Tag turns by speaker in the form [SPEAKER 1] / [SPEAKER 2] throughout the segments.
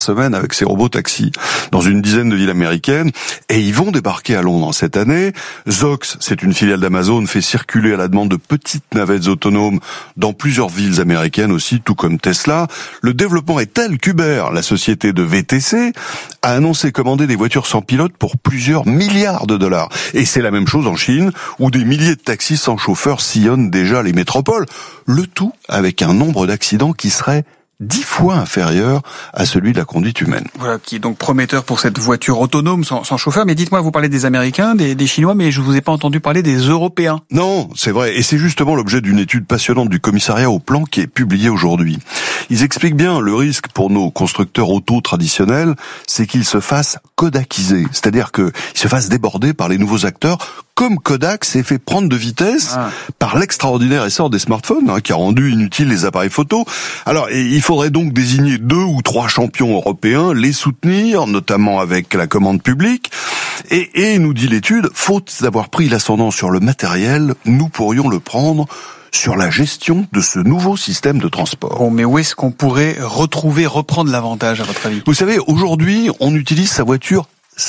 [SPEAKER 1] semaine avec ces robots taxis dans une dizaine de villes américaines, et ils vont débarquer à Londres cette année. Zox, c'est une filiale d'Amazon, fait circuler à la demande de petites navettes autonomes dans plusieurs villes américaines aussi, tout comme Tesla. Le développement est tel qu'Uber, la société de VTC, a annoncé commander des voitures sans pilote pour plusieurs milliards de dollars. Et c'est la même chose en Chine, où des milliers de taxis sans chauffeur sillonnent déjà les métropoles. Le tout avec un nombre d'accidents qui serait 10 fois inférieur à celui de la conduite humaine.
[SPEAKER 2] Voilà, qui est donc prometteur pour cette voiture autonome sans chauffeur. Mais dites-moi, vous parlez des Américains, des Chinois, mais je vous ai pas entendu parler des Européens.
[SPEAKER 1] Non, c'est vrai. Et c'est justement l'objet d'une étude passionnante du commissariat au plan qui est publiée aujourd'hui. Ils expliquent bien le risque pour nos constructeurs auto traditionnels, c'est qu'ils se fassent kodakiser. C'est-à-dire qu'ils se fassent déborder par les nouveaux acteurs, comme Kodak s'est fait prendre de vitesse par l'extraordinaire essor des smartphones, qui a rendu inutiles les appareils photo. Alors, il faudrait donc désigner 2 ou 3 champions européens, les soutenir, notamment avec la commande publique. Et nous dit l'étude, faute d'avoir pris l'ascendant sur le matériel, nous pourrions le prendre sur la gestion de ce nouveau système de transport.
[SPEAKER 2] Bon, mais où est-ce qu'on pourrait reprendre l'avantage, à votre avis ?
[SPEAKER 1] Vous savez, aujourd'hui, on utilise sa voiture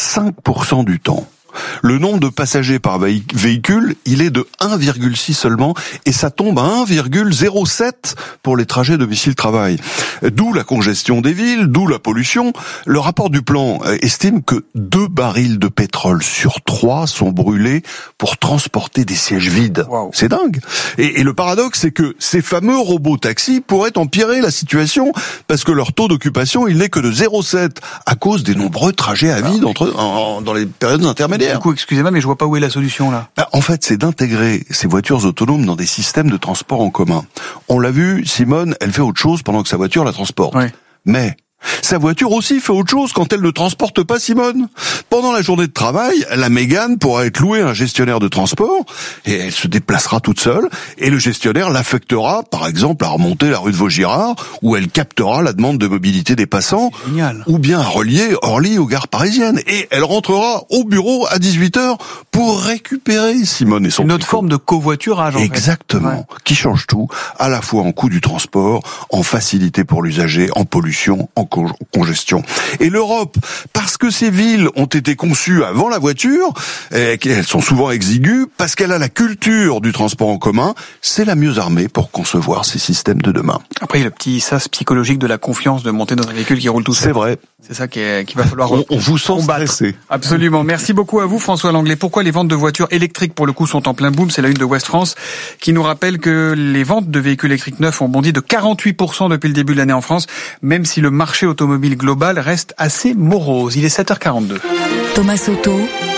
[SPEAKER 1] 5% du temps. Le nombre de passagers par véhicule, il est de 1,6 seulement, et ça tombe à 1,07 pour les trajets domicile-travail. D'où la congestion des villes, d'où la pollution. Le rapport du plan estime que 2 barils de pétrole sur 3 sont brûlés pour transporter des sièges vides. Wow. C'est dingue. Et le paradoxe, c'est que ces fameux robots taxis pourraient empirer la situation, parce que leur taux d'occupation, il n'est que de 0,7 à cause des nombreux trajets à vide dans les périodes intermédiaires.
[SPEAKER 2] Du coup, excusez-moi, mais je vois pas où est la solution, là.
[SPEAKER 1] En fait, c'est d'intégrer ces voitures autonomes dans des systèmes de transport en commun. On l'a vu, Simone, elle fait autre chose pendant que sa voiture la transporte. Oui. Mais sa voiture aussi fait autre chose quand elle ne transporte pas Simone. Pendant la journée de travail, la Mégane pourra être louée à un gestionnaire de transport et elle se déplacera toute seule et le gestionnaire l'affectera, par exemple, à remonter la rue de Vaugirard où elle captera la demande de mobilité des passants ou bien à relier Orly aux gares parisiennes et elle rentrera au bureau à 18h pour récupérer Simone et son
[SPEAKER 2] Une autre forme de covoiturage, en fait.
[SPEAKER 1] Exactement. Qui change tout, à la fois en coût du transport, en facilité pour l'usager, en pollution, en congestion. Et l'Europe, parce que ces villes ont été conçues avant la voiture, et qu'elles sont souvent exiguës, parce qu'elle a la culture du transport en commun, c'est la mieux armée pour concevoir ces systèmes de demain.
[SPEAKER 2] Après, il y a le petit sas psychologique de la confiance de monter dans un véhicule qui roule tout seul.
[SPEAKER 1] C'est vrai.
[SPEAKER 2] C'est ça qu'il va falloir
[SPEAKER 1] on vous sent stressé.
[SPEAKER 2] Absolument. Merci beaucoup à vous, François Langlais. Pourquoi les ventes de voitures électriques, pour le coup, sont en plein boom? C'est la une de Ouest France qui nous rappelle que les ventes de véhicules électriques neufs ont bondi de 48% depuis le début de l'année en France, même si le marché automobile global reste assez morose. Il est 7h42.
[SPEAKER 3] Thomas Soto,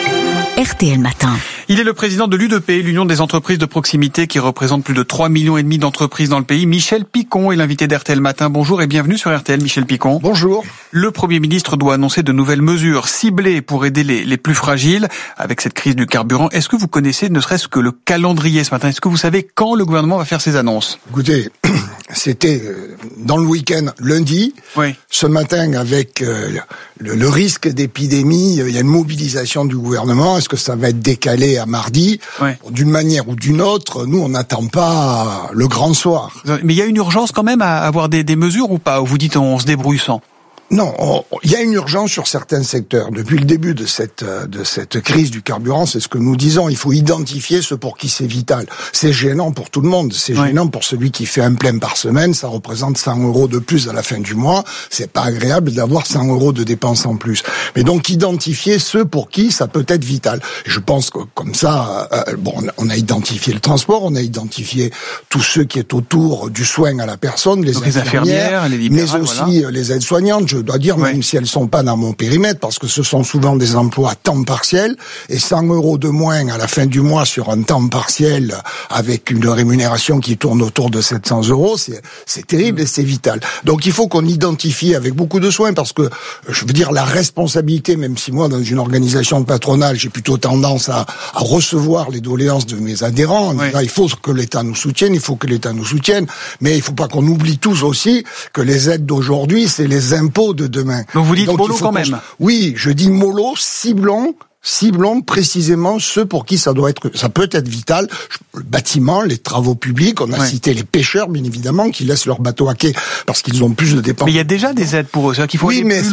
[SPEAKER 3] RTL Matin.
[SPEAKER 2] Il est le président de l'UDP, l'Union des entreprises de proximité, qui représente plus de 3,5 millions d'entreprises dans le pays. Michel Picon est l'invité d'RTL Matin. Bonjour et bienvenue sur RTL, Michel Picon.
[SPEAKER 4] Bonjour.
[SPEAKER 2] Le Premier ministre doit annoncer de nouvelles mesures ciblées pour aider les plus fragiles avec cette crise du carburant. Est-ce que vous connaissez ne serait-ce que le calendrier ce matin? Est-ce que vous savez quand le gouvernement va faire ses annonces?
[SPEAKER 4] Écoutez, c'était dans le week-end lundi.
[SPEAKER 2] Oui.
[SPEAKER 4] Ce matin, avec le risque d'épidémie, il y a une mobilisation du gouvernement. Est-ce que ça va être décalé à mardi?
[SPEAKER 2] Oui.
[SPEAKER 4] D'une manière ou d'une autre, nous, on n'attend pas le grand soir.
[SPEAKER 2] Mais il y a une urgence quand même à avoir des mesures ou pas? Ou vous dites on se débrouille sans?
[SPEAKER 4] Non, il y a une urgence sur certains secteurs. Depuis le début de cette crise du carburant, c'est ce que nous disons. Il faut identifier ce pour qui c'est vital. C'est gênant pour tout le monde. C'est gênant pour celui qui fait un plein par semaine. Ça représente 100 € de plus à la fin du mois. C'est pas agréable d'avoir 100 € de dépenses en plus. Mais donc, identifier ceux pour qui ça peut être vital. Je pense que comme ça, on a identifié le transport, on a identifié tous ceux qui est autour du soin à la personne, les infirmières,
[SPEAKER 2] les libérales,
[SPEAKER 4] mais aussi les aides-soignantes. Je dois dire, même si elles sont pas dans mon périmètre, parce que ce sont souvent des emplois à temps partiel, et 100 € de moins à la fin du mois sur un temps partiel avec une rémunération qui tourne autour de 700 €, c'est terrible et c'est vital. Donc il faut qu'on identifie avec beaucoup de soin, parce que, je veux dire, la responsabilité, même si moi, dans une organisation patronale, j'ai plutôt tendance à recevoir les doléances de mes adhérents, en disant, il faut que l'État nous soutienne, mais il faut pas qu'on oublie tous aussi que les aides d'aujourd'hui, c'est les impôts de demain.
[SPEAKER 2] Donc vous dites mollo quand même?
[SPEAKER 4] Oui, je dis mollo, ciblons ciblons précisément ceux pour qui ça peut être vital. Le bâtiment, les travaux publics, on a cité les pêcheurs, bien évidemment, qui laissent leur bateau à quai parce qu'ils ont plus de dépenses.
[SPEAKER 2] Mais il y a déjà des aides pour eux, c'est-à-dire qu'il faut